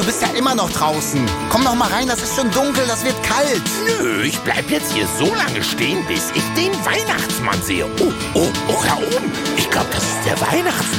Du bist ja immer noch draußen. Komm noch mal rein, das ist schon dunkel, das wird kalt. Nö, ich bleib jetzt hier so lange stehen, bis ich den Weihnachtsmann sehe. Oh, da oben. Ich glaube, das ist der Weihnachtsmann.